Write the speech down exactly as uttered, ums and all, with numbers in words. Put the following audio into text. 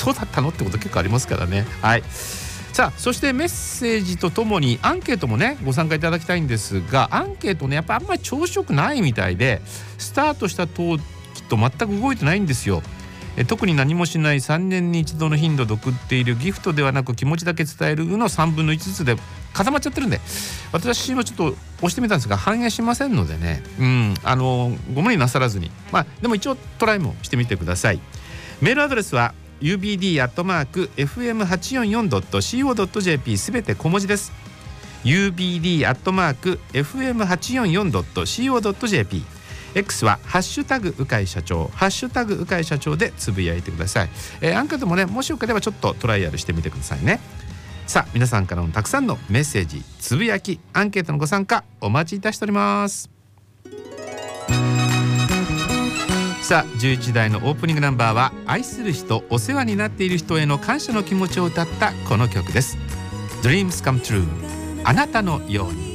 そうだったのってこと結構ありますからね。はい。さあそしてメッセージとともにアンケートもねご参加いただきたいんですが、アンケートねやっぱあんまり調子よくないみたいで、スタートした時と全く動いてないんですよ。え特に何もしないさんねんに一度の頻度で送っているギフトではなく気持ちだけ伝えるのさんぶんのいちずつで固まっちゃってるんで、私もちょっと押してみたんですが反映しませんのでね、うんあのご無理なさらずに、まあでも一応トライもしてみてください。メールアドレスはユービーディー アットマーク エフエムはちよんよん ドット シーオー ドット ジェーピー すべて小文字です。 ユービーディー アットマーク エフエムはちよんよん ドット シーオー ドット ジェーピー、 X はハッシュタグうかい社長、ハッシュタグうかい社長でつぶやいてください。えー、アンケートもねもしよければちょっとトライアルしてみてくださいね。さあ皆さんからのたくさんのメッセージ、つぶやき、アンケートのご参加お待ちいたしております。さあじゅういちだいのオープニングナンバーは愛する人、お世話になっている人への感謝の気持ちを歌ったこの曲です。 Dreams Come True、 あなたのように。